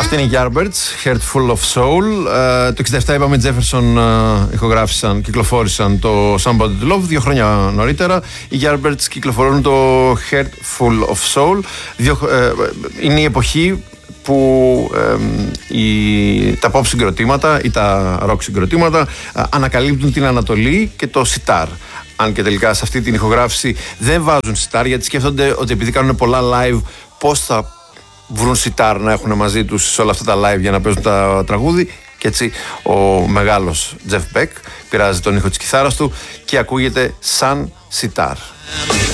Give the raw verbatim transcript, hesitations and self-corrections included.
Αυτή είναι η Yardbirds, Heart Full of Soul. Uh, το εξήντα επτά είπαμε Jefferson uh, ηχογράφησαν, κυκλοφόρησαν το Somebody to Love δύο χρόνια νωρίτερα. Οι Yardbirds κυκλοφορούν το Heart Full of Soul. Δύο, uh, είναι η εποχή που uh, οι, τα pop συγκροτήματα ή τα rock συγκροτήματα uh, ανακαλύπτουν την Ανατολή και το σιτάρ. Αν και τελικά σε αυτή την ηχογράφηση δεν βάζουν σιτάρ, γιατί σκέφτονται ότι επειδή κάνουν πολλά live, πώς θα βρουν σιτάρ να έχουν μαζί τους σε όλα αυτά τα live για να παίζουν τα τραγούδι. Και έτσι ο μεγάλος Jeff Beck πειράζει τον ήχο της κιθάρας του και ακούγεται σαν σιτάρ.